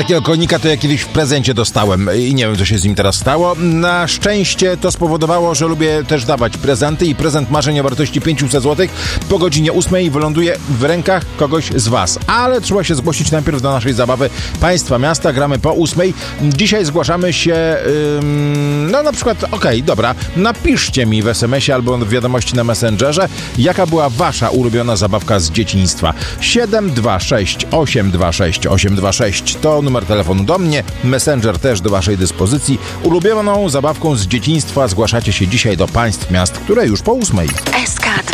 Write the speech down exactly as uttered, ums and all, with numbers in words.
Takiego konika to ja kiedyś w prezencie dostałem i nie wiem, co się z nim teraz stało. Na szczęście to spowodowało, że lubię też dawać prezenty i prezent marzeń o wartości pięćset złotych po godzinie ósmej wyląduje w rękach kogoś z was. Ale trzeba się zgłosić najpierw do naszej zabawy Państwa Miasta. Gramy po ósmej. Dzisiaj zgłaszamy się, ym, no na przykład, okej, okay, dobra, napiszcie mi w es em esie albo w wiadomości na Messengerze, jaka była wasza ulubiona zabawka z dzieciństwa. siedem dwa sześć osiem dwa sześć osiem dwa sześć to numer telefonu do mnie, Messenger też do waszej dyspozycji. Ulubioną zabawką z dzieciństwa zgłaszacie się dzisiaj do Państw Miast, które już po ósmej. S K